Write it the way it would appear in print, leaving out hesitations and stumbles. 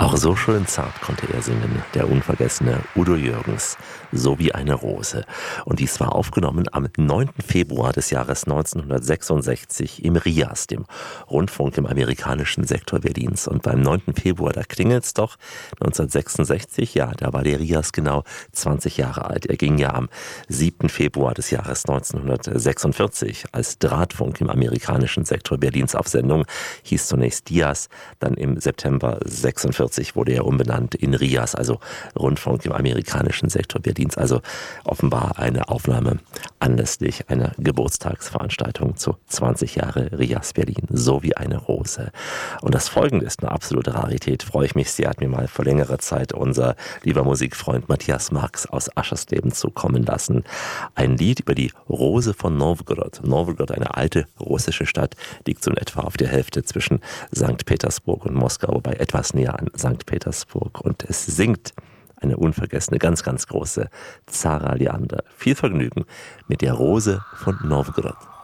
Noch so schön zart konnte er singen, der unvergessene Udo Jürgens, so wie eine Rose. Und dies war aufgenommen am 9. Februar des Jahres 1966 im RIAS, dem Rundfunk im amerikanischen Sektor Berlins. Und beim 9. Februar, da klingelt's doch, 1966, ja, da war der RIAS genau 20 Jahre alt. Er ging ja am 7. Februar des Jahres 1946 als Drahtfunk im amerikanischen Sektor Berlins auf Sendung, hieß zunächst Dias, dann im September 46 wurde er umbenannt in RIAS, also Rundfunk im amerikanischen Sektor Berlins. Also offenbar eine Aufnahme anlässlich einer Geburtstagsveranstaltung zu 20 Jahre RIAS Berlin, so wie eine Rose. Und das Folgende ist eine absolute Rarität, freue ich mich sehr, hat mir mal vor längerer Zeit unser lieber Musikfreund Matthias Marx aus Aschersleben zukommen lassen. Ein Lied über die Rose von Novgorod. Novgorod, eine alte russische Stadt, liegt so in etwa auf der Hälfte zwischen St. Petersburg und Moskau, wobei etwas näher an St. Petersburg. Und es singt eine unvergessene, ganz, ganz große Zara Leander. Viel Vergnügen mit der Rose von Novgorod.